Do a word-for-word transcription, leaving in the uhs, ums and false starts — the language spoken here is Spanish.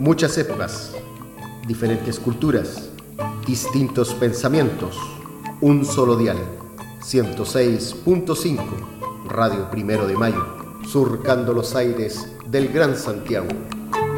Muchas épocas, diferentes culturas, distintos pensamientos, un solo dial, ciento seis punto cinco, Radio Primero de Mayo, surcando los aires del Gran Santiago.